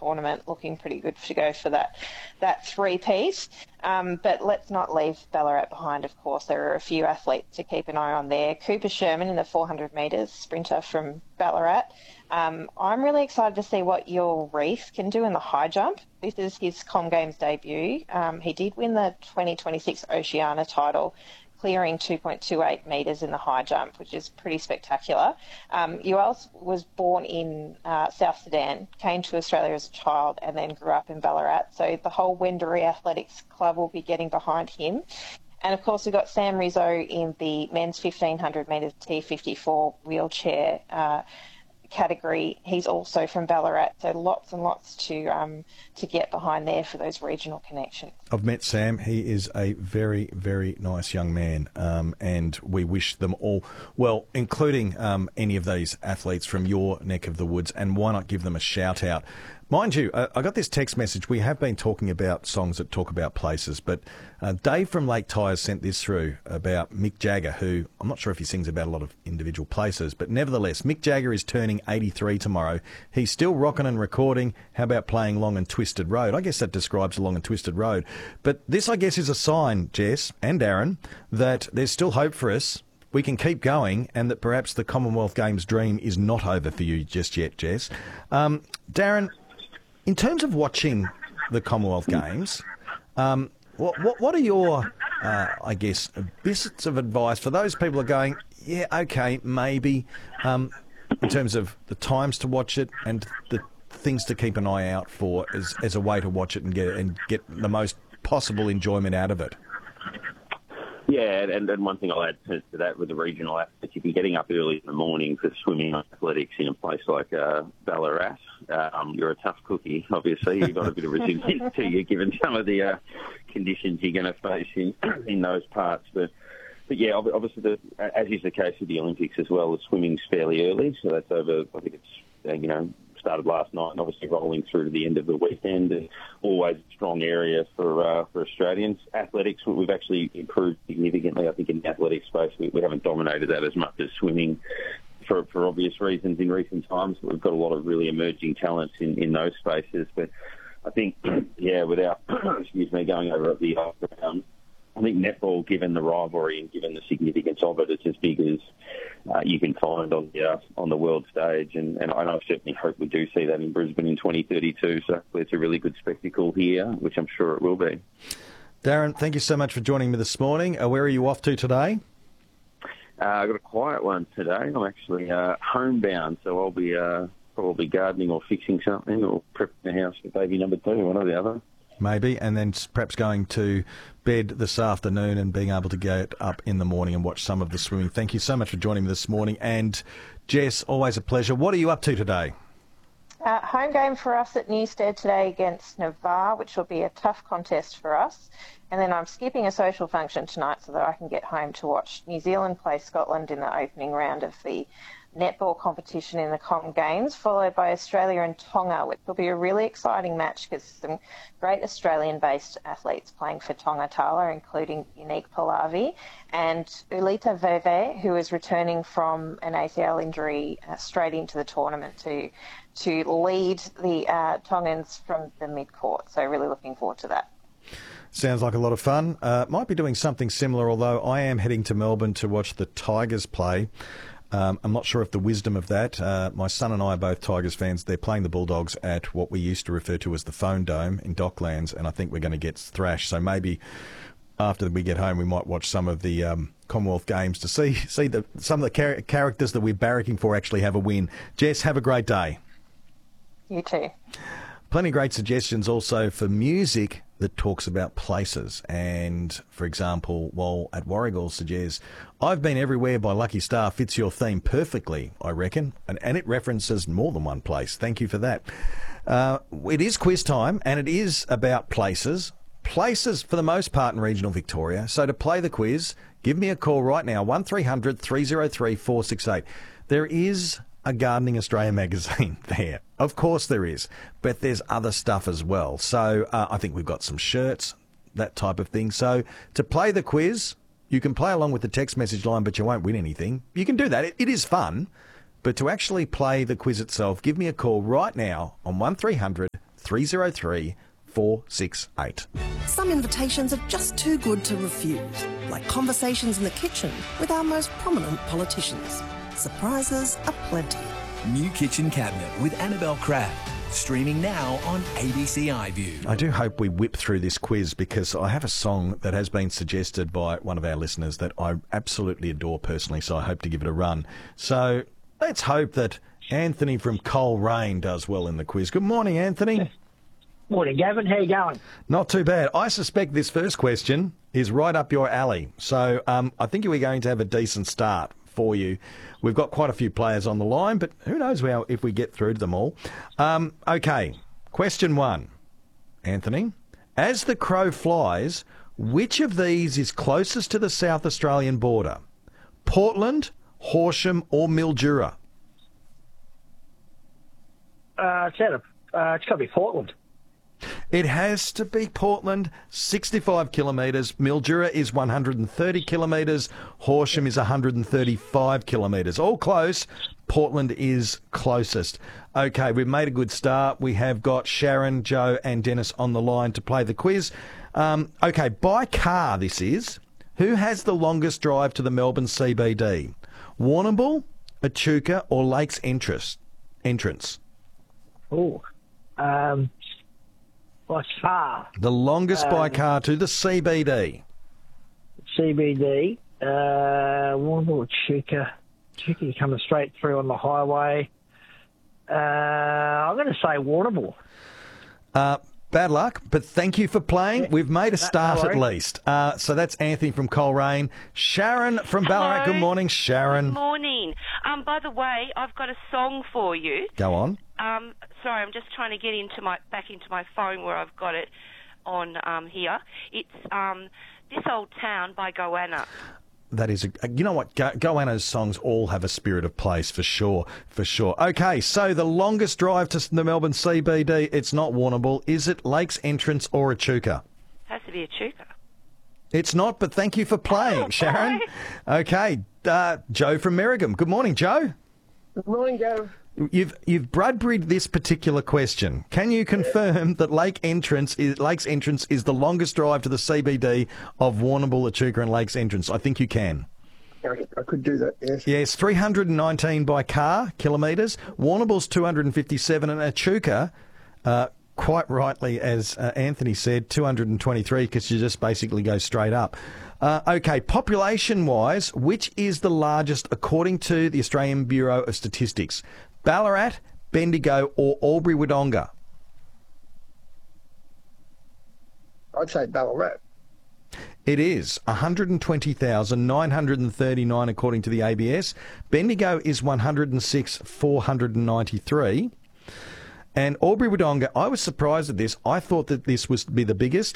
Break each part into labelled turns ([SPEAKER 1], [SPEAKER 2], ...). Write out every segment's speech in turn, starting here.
[SPEAKER 1] tournament, looking pretty good to go for that three-piece. But let's not leave Ballarat behind, of course. There are a few athletes to keep an eye on there. Cooper Sherman in the 400 metres, sprinter from Ballarat. I'm really excited to see what Yul Reith can do in the high jump. This is his Com Games debut. He did win the 2026 Oceania title, clearing 2.28 metres in the high jump, which is pretty spectacular. Yul was born in South Sudan, came to Australia as a child, and then grew up in Ballarat. So the whole Wendouree Athletics Club will be getting behind him. And, of course, we've got Sam Rizzo in the men's 1,500 metres T54 wheelchair category. He's also from Ballarat, so lots and lots to get behind there for those regional connections.
[SPEAKER 2] I've met Sam. He is a very, very nice young man, and we wish them all well, including any of these athletes from your neck of the woods, and why not give them a shout out? Mind you, I got this text message. We have been talking about songs that talk about places, but Dave from Lake Tyers sent this through about Mick Jagger, who I'm not sure if he sings about a lot of individual places, but nevertheless, Mick Jagger is turning 83 tomorrow. He's still rocking and recording. How about playing Long and Twisted Road? I guess that describes a Long and Twisted Road. But this, I guess, is a sign, Jess and Darren, that there's still hope for us. We can keep going, and that perhaps the Commonwealth Games dream is not over for you just yet, Jess. Darren, in terms of watching the Commonwealth Games, what are your, I guess, bits of advice for those people who are going, yeah, okay, maybe, in terms of the times to watch it and the things to keep an eye out for as a way to watch it and get the most possible enjoyment out of it?
[SPEAKER 3] Yeah, and one thing I'll add to that with the regional athletes, if you're getting up early in the morning for swimming athletics in a place like Ballarat, you're a tough cookie, obviously. You've got a bit of resilience to you, given some of the conditions you're going to face in those parts. But yeah, obviously, as is the case with the Olympics as well, the swimming's fairly early, so that's over, I think it's, started last night and obviously rolling through to the end of the weekend. And always a strong area for Australians. Athletics, we've actually improved significantly, I think, in the athletic space. We haven't dominated that as much as swimming for obvious reasons in recent times. We've got a lot of really emerging talents in those spaces. But I think, yeah, without, going over the ground, I think netball, given the rivalry and given the significance of it, it's as big as you can find on the world stage. And I certainly hope we do see that in Brisbane in 2032. So it's a really good spectacle here, which I'm sure it will be.
[SPEAKER 2] Darren, thank you so much for joining me this morning. Where are you off to today?
[SPEAKER 3] I've got a quiet one today. I'm actually homebound, so I'll be probably gardening or fixing something or prepping the house for baby number 2, one or the other.
[SPEAKER 2] Maybe, and then perhaps going to bed this afternoon and being able to get up in the morning and watch some of the swimming. Thank you so much for joining me this morning. And Jess, always a pleasure. What are you up to today?
[SPEAKER 1] Home game for us at Newstead today against Navarre, which will be a tough contest for us. And then I'm skipping a social function tonight so that I can get home to watch New Zealand play Scotland in the opening round of the netball competition in the Com Games, followed by Australia and Tonga, which will be a really exciting match because some great Australian-based athletes playing for Tonga Tala, including Unique Pallavi and Ulita Veve, who is returning from an ACL injury straight into the tournament to lead the Tongans from the mid-court. So really looking forward to that.
[SPEAKER 2] Sounds like a lot of fun. Might be doing something similar, although I am heading to Melbourne to watch the Tigers play. I'm not sure if the wisdom of that. My son and I are both Tigers fans. They're playing the Bulldogs at what we used to refer to as the Phone Dome in Docklands, and I think we're going to get thrashed. So maybe after we get home, we might watch some of the Commonwealth Games to see some of the characters that we're barracking for actually have a win. Jess, have a great day.
[SPEAKER 1] You too.
[SPEAKER 2] Plenty of great suggestions also for music that talks about places. And, for example, while at Warragul suggests, I've Been Everywhere by Lucky Star fits your theme perfectly, I reckon. And it references more than one place. Thank you for that. It is quiz time, and it is about places. Places, for the most part, in regional Victoria. So to play the quiz, give me a call right now, 1300 303 468. There is a Gardening Australia magazine there. Of course there is, but there's other stuff as well. So I think we've got some shirts, that type of thing. So to play the quiz, you can play along with the text message line, but you won't win anything. You can do that. It is fun. But to actually play the quiz itself, give me a call right now on 1300 303 468.
[SPEAKER 4] Some invitations are just too good to refuse, like conversations in the kitchen with our most prominent politicians. Surprises aplenty.
[SPEAKER 5] New Kitchen Cabinet with Annabelle Crabb. Streaming now on ABC iView.
[SPEAKER 2] I do hope we whip through this quiz because I have a song that has been suggested by one of our listeners that I absolutely adore personally, so I hope to give it a run. So let's hope that Anthony from Coleraine does well in the quiz. Good morning, Anthony.
[SPEAKER 6] Morning, Gavin. How you going?
[SPEAKER 2] Not too bad. I suspect this first question is right up your alley. So I think we're going to have a decent start for you. We've got quite a few players on the line, but who knows if we get through to them all. Okay, question 1. Anthony, as the crow flies, which of these is closest to the South Australian border? Portland, Horsham or Mildura?
[SPEAKER 6] It's got to be Portland.
[SPEAKER 2] It has to be Portland, 65 kilometres. Mildura is 130 kilometres. Horsham is 135 kilometres. All close. Portland is closest. Okay, we've made a good start. We have got Sharon, Joe and Dennis on the line to play the quiz. Okay, by car this is. Who has the longest drive to the Melbourne CBD? Warrnambool, Echuca or Lakes Entrance?
[SPEAKER 6] Oh, by far.
[SPEAKER 2] The longest by car to the CBD.
[SPEAKER 6] CBD. Warrnambool, Echuca. Echuca coming straight through on the highway. I'm going to say Warrnambool.
[SPEAKER 2] Bad luck, but thank you for playing. We've made a start at least. So that's Anthony from Coleraine. Sharon from Ballarat.
[SPEAKER 7] Hello.
[SPEAKER 2] Good morning, Sharon.
[SPEAKER 7] Good morning. By the way, I've got a song for you.
[SPEAKER 2] Go on.
[SPEAKER 7] Sorry, I'm just trying to get back into my phone where I've got it on here. It's This Old Town by Goanna.
[SPEAKER 2] That is, you know what, Goanna's songs all have a spirit of place, for sure. Okay, so the longest drive to the Melbourne CBD, it's not Warrnambool. Is it Lakes Entrance or Echuca?
[SPEAKER 7] Has to be Echuca.
[SPEAKER 2] It's not, but thank you for playing, Sharon. Okay, Joe from Merrigum. Good morning, Joe.
[SPEAKER 8] Good morning, Joe.
[SPEAKER 2] You've Bradbury'd this particular question. Can you confirm that Lakes Entrance is the longest drive to the CBD of Warrnambool, Echuca and Lakes Entrance? I think you can.
[SPEAKER 8] I could do that, yes.
[SPEAKER 2] Yes, 319 by car, kilometres. Warrnambool's 257 and Echuca, quite rightly, as Anthony said, 223 because you just basically go straight up. Okay, population-wise, which is the largest according to the Australian Bureau of Statistics? Ballarat, Bendigo or Albury-Wodonga?
[SPEAKER 8] I'd say Ballarat.
[SPEAKER 2] It is 120,939 according to the ABS. Bendigo is 106,493. And Albury-Wodonga, I was surprised at this. I thought that this was be the biggest,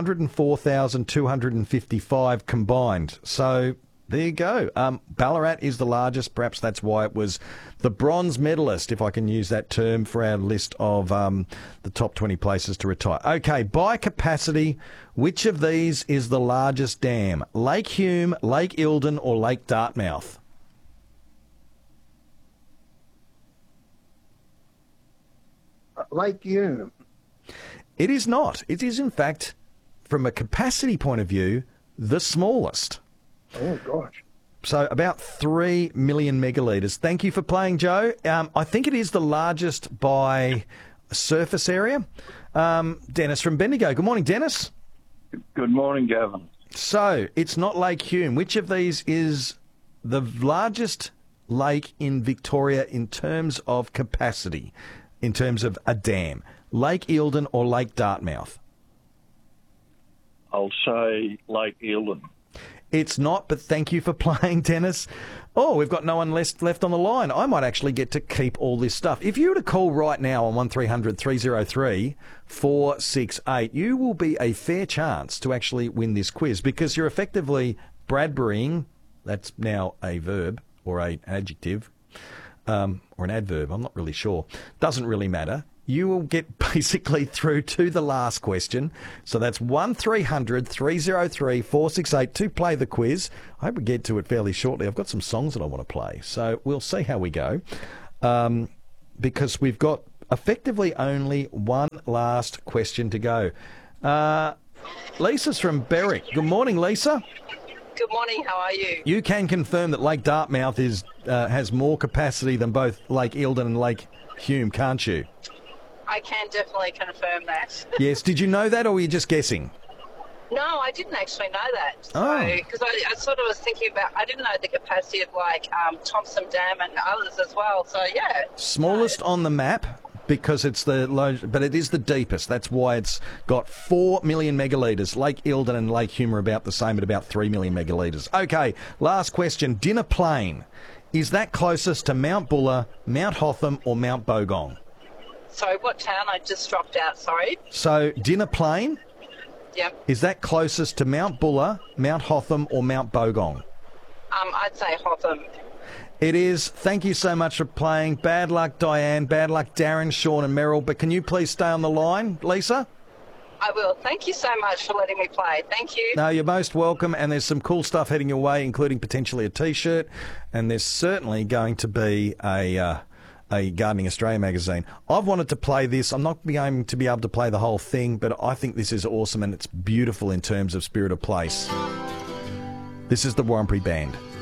[SPEAKER 2] 104,255 combined. So there you go. Ballarat is the largest. Perhaps that's why it was the bronze medalist, if I can use that term, for our list of the top 20 places to retire. Okay, by capacity, which of these is the largest dam? Lake Hume, Lake Eildon or Lake Dartmouth?
[SPEAKER 8] Lake Hume.
[SPEAKER 2] It is not. It is, in fact, from a capacity point of view, the smallest.
[SPEAKER 8] Oh, gosh.
[SPEAKER 2] So about 3 million megalitres. Thank you for playing, Joe. I think it is the largest by surface area. Dennis from Bendigo. Good morning, Dennis.
[SPEAKER 9] Good morning, Gavin.
[SPEAKER 2] So it's not Lake Hume. Which of these is the largest lake in Victoria in terms of capacity, in terms of a dam? Lake Eildon or Lake Dartmouth?
[SPEAKER 9] I'll say Lake Eildon.
[SPEAKER 2] It's not, but thank you for playing, Dennis. Oh, we've got no one left on the line. I might actually get to keep all this stuff. If you were to call right now on 1300 303 468, you will be a fair chance to actually win this quiz because you're effectively Bradburying, that's now a verb or an adjective, or an adverb, I'm not really sure. Doesn't really matter. You will get basically through to the last question. So that's 1300 303 468 to play the quiz. I hope we get to it fairly shortly. I've got some songs that I want to play. So we'll see how we go. Because we've got effectively only one last question to go. Lisa's from Berwick. Good morning, Lisa.
[SPEAKER 10] Good morning, how are you?
[SPEAKER 2] You can confirm that Lake Dartmouth has more capacity than both Lake Eildon and Lake Hume, can't you?
[SPEAKER 10] I can definitely confirm that.
[SPEAKER 2] Yes. Did you know that, or were you just guessing?
[SPEAKER 10] No, I didn't actually know that.
[SPEAKER 2] Oh.
[SPEAKER 10] Because I sort of was thinking about, I didn't know the capacity of Thompson Dam and others as well. So, yeah.
[SPEAKER 2] Smallest on the map because it's the low, but it is the deepest. That's why it's got 4 million megalitres. Lake Eildon and Lake Hume are about the same at about 3 million megalitres. Okay, last question. Dinner Plain. Is that closest to Mount Buller, Mount Hotham or Mount Bogong?
[SPEAKER 10] Sorry, what town? I just dropped out, sorry.
[SPEAKER 2] So, Dinner Plain,
[SPEAKER 10] Yep.
[SPEAKER 2] is that closest to Mount Buller, Mount Hotham or Mount Bogong?
[SPEAKER 10] I'd say Hotham.
[SPEAKER 2] It is. Thank you so much for playing. Bad luck, Diane. Bad luck, Darren, Sean and Merrill. But can you please stay on the line, Lisa?
[SPEAKER 10] I will. Thank you so much for letting me play. Thank you.
[SPEAKER 2] No, you're most welcome. And there's some cool stuff heading your way, including potentially a T-shirt. And there's certainly going to be a Gardening Australia magazine. I've wanted to play this. I'm not going to be able to play the whole thing, but I think this is awesome and it's beautiful in terms of spirit of place. This is the Warrnambool Band.